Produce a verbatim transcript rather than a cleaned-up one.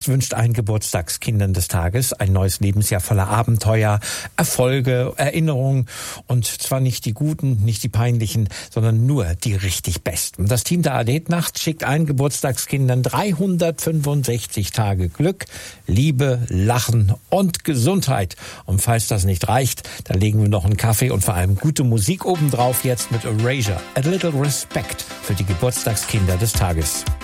Nacht wünscht allen Geburtstagskindern des Tages ein neues Lebensjahr voller Abenteuer, Erfolge, Erinnerungen und zwar nicht die guten, nicht die peinlichen, sondern nur die richtig besten. Das Team der Adetnacht schickt allen Geburtstagskindern dreihundertfünfundsechzig Tage Glück, Liebe, Lachen und Gesundheit. Und falls das nicht reicht, dann legen wir noch einen Kaffee und vor allem gute Musik obendrauf jetzt mit Erasure. A Little Respect für die Geburtstagskinder des Tages.